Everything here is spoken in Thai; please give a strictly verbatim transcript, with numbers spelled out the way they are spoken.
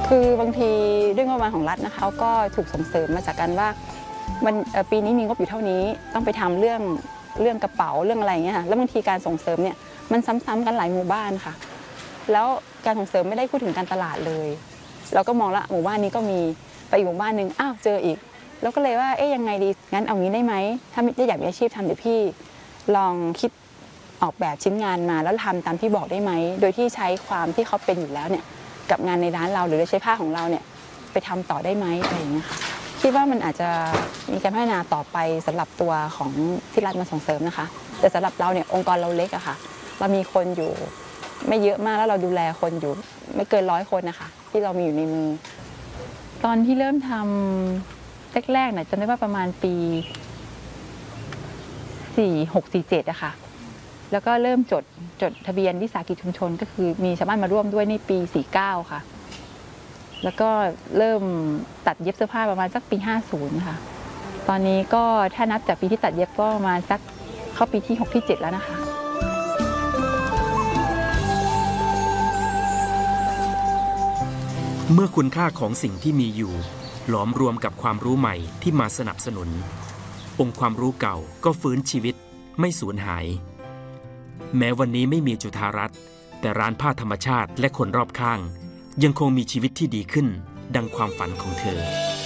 คือบางทีด้วยงบประมาณของรัฐนะคะก็ถูกส่งเสริมมาจากการว่ามันปีนี้มีงบอยู่เท่านี้ต้องไปทำเรื่องเรื่องกระเป๋าเรื่องอะไรเงี้ยค่ะแล้วบางทีการส่งเสริมเนี่ยมันซ้ำๆกันหลายหมู่บ้านค่ะแล้วการส่งเสริมไม่ได้พูดถึงการตลาดเลยเราก็มองละหมู่บ้านนี้ก็มีไปอีกหมู่บ้านหนึ่งอ้าวเจออีกแล้วก็เลยว่าเอ๊ยยังไงดีงั้นเอางี้ได้ไหมถ้าไม่อยากมีอาชีพทำเดี๋ยวพี่ลองคิดออกแบบชิ้นงานมาแล้วทำตามที่บอกได้ไหมโดยที่ใช้ความที่เขาเป็นอยู่แล้วเนี่ยกับงานในร้านเราหรือใช้ผ้าของเราเนี่ยไปทำต่อได้ไหมอะไรอย่างเงี้ยค่ะคิดว่ามันอาจจะมีการพัฒนาต่อไปสำหรับตัวของที่รัฐมาส่งเสริมนะคะแต่สำหรับเราเนี่ยองค์กรเราเล็กอะค่ะเรามีคนอยู่ไม่เยอะมากแล้วเราดูแลคนอยู่ไม่เกินร้อยคนนะคะที่เรามีอยู่ในมือตอนที่เริ่มทำแรกๆเนี่ยจำได้ว่าประมาณปีสี่หกสี่เจ็ดอะค่ะแล้วก็เริ่มจดจดทะเบียนวิสาหกิจชุมชนก็คือมีชาวบ้านมาร่วมด้วยในปีสี่เก้าค่ะแล้วก็เริ่มตัดเย็บเสื้อผ้าประมาณสักปีห้าสิบค่ะตอนนี้ก็ถ้านับจากปีที่ตัดเย็บก็ประมาณสักเข้าปีที่หกที่เจ็ดแล้วนะคะเมื่อคุณค่าของสิ่งที่มีอยู่หลอมรวมกับความรู้ใหม่ที่มาสนับสนุนองค์ความรู้เก่าก็ฟื้นชีวิตไม่สูญหายแม้วันนี้ไม่มีจุฑารัตน์แต่ร้านผ้าธรรมชาติและคนรอบข้างยังคงมีชีวิตที่ดีขึ้นดังความฝันของเธอ